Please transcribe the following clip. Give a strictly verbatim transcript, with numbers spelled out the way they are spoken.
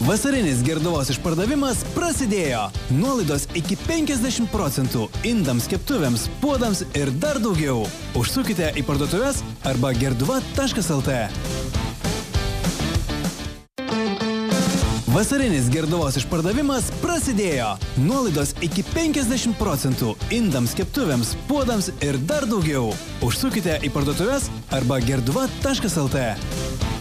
Vasarinis Gerduvos išpardavimas prasidėjo. Nuolaidos iki penkiasdešimt procentų indams, keptuvėms, puodams ir dar daugiau. Užsukite į parduotuves arba gerduva taškas lt. Vasarinis Gerduvos išpardavimas prasidėjo. Nuolaidos iki penkiasdešimt procentų indams, keptuvėms, puodams ir dar daugiau. Užsukite į parduotuves arba gerduva taškas lt.